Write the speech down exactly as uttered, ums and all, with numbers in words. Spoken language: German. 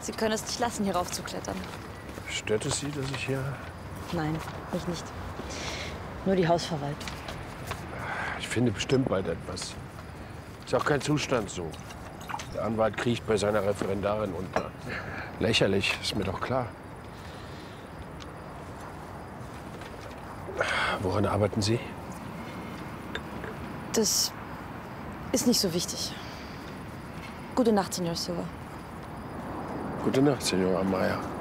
Sie können es nicht lassen, hier raufzuklettern. Stört es Sie, dass ich hier... Nein, mich nicht. Nur die Hausverwaltung. Ich finde bestimmt bald etwas. Ist auch kein Zustand so. Der Anwalt kriecht bei seiner Referendarin unter. Lächerlich, ist mir doch klar. Woran arbeiten Sie? Das ist nicht so wichtig. Gute Nacht, Senor Silva. Gute Nacht, Senora Amaya.